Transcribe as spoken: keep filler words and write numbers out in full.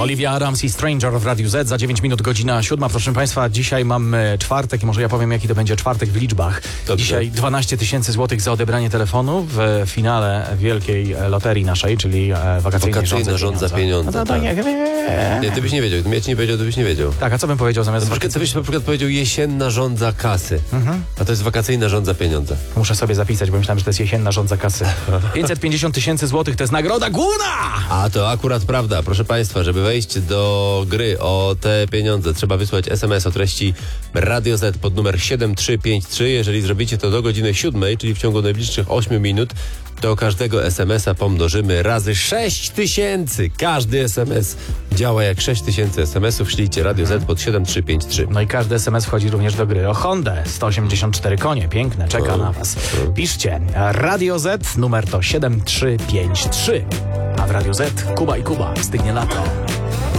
Olivia Adams i Stranger w Radiu Z. Za dziewięć minut godzina siódma. Proszę Państwa, dzisiaj mamy czwartek i może ja powiem, jaki to będzie czwartek w liczbach. Dobrze. Dzisiaj dwanaście tysięcy złotych za odebranie telefonu w finale wielkiej loterii naszej, czyli wakacyjnej Wakacyjna rząd za pieniądze. No to, to tak. nie, nie. nie, ty byś nie wiedział. Gdybym ja ci nie powiedział, to byś nie wiedział. Tak, a co bym powiedział zamiast... Na przykład, co byś na przykład powiedział jesienna rząd za kasy. Mhm. A to jest wakacyjna rząd za pieniądze. Muszę sobie zapisać, bo myślałem, że to jest jesienna rząd za kasy. pięćset pięćdziesiąt tysięcy złotych to jest nagroda główna! A to akurat prawda. Proszę Państwa, żeby wejść do gry o te pieniądze, trzeba wysłać es em es o treści Radio Z pod numer siedem trzy pięć trzy. Jeżeli zrobicie to do godziny siódmej, czyli w ciągu najbliższych ośmiu minut, to każdego es em es a pomnożymy razy sześć tysięcy. Każdy es em es działa jak sześć tysięcy es em esów. Ślijcie Radio Z pod siedem trzy pięć trzy. No i każdy es em es wchodzi również do gry o Hondę. sto osiemdziesiąt cztery konie. Piękne, czeka O, na Was. o. Piszcie Radio Z, numer to siedem trzy pięć trzy. A w Radio Z Kuba i Kuba, stygnie lato.